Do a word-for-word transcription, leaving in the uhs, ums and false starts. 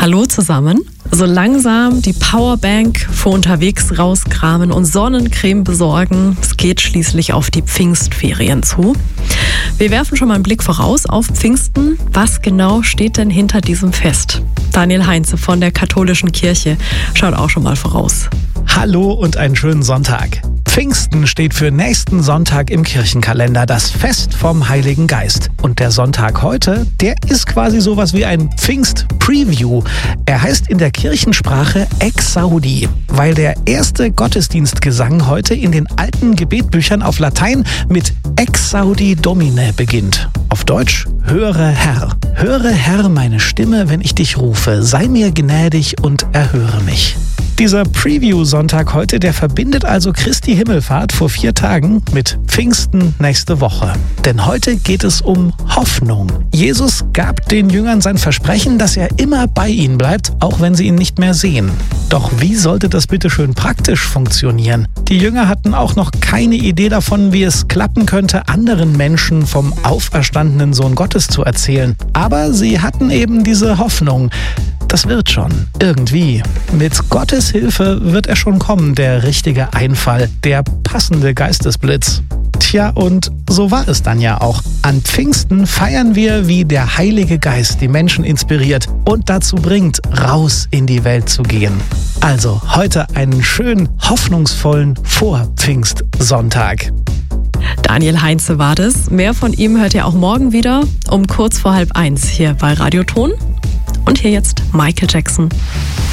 Hallo zusammen. So langsam die Powerbank für unterwegs rauskramen und Sonnencreme besorgen. Es geht schließlich auf die Pfingstferien zu. Wir werfen schon mal einen Blick voraus auf Pfingsten. Was genau steht denn hinter diesem Fest? Daniel Heinze von der Katholischen Kirche schaut auch schon mal voraus. Hallo und einen schönen Sonntag. Pfingsten steht für nächsten Sonntag im Kirchenkalender, das Fest vom Heiligen Geist. Und der Sonntag heute, der ist quasi sowas wie ein Pfingst-Preview. Er heißt in der Kirchensprache Exaudi, weil der erste Gottesdienstgesang heute in den alten Gebetbüchern auf Latein mit Exaudi Domine beginnt. Auf Deutsch, höre Herr. Höre Herr meine Stimme, wenn ich dich rufe. Sei mir gnädig und erhöre mich. Dieser Preview-Sonntag heute, der verbindet also Christi Himmelfahrt vor vier Tagen mit Pfingsten nächste Woche. Denn heute geht es um Hoffnung. Jesus gab den Jüngern sein Versprechen, dass er immer bei ihnen bleibt, auch wenn sie ihn nicht mehr sehen. Doch wie sollte das bitte schön praktisch funktionieren? Die Jünger hatten auch noch keine Idee davon, wie es klappen könnte, anderen Menschen vom auferstandenen Sohn Gottes zu erzählen. Aber sie hatten eben diese Hoffnung. Das wird schon, irgendwie. Mit Gottes Hilfe wird er schon kommen, der richtige Einfall, der passende Geistesblitz. Tja, und so war es dann ja auch. An Pfingsten feiern wir, wie der Heilige Geist die Menschen inspiriert und dazu bringt, raus in die Welt zu gehen. Also heute einen schönen, hoffnungsvollen Vor-Pfingstsonntag. Daniel Heinze war das. Mehr von ihm hört ihr auch morgen wieder um kurz vor halb eins hier bei Radioton. Und hier jetzt Michael Jackson.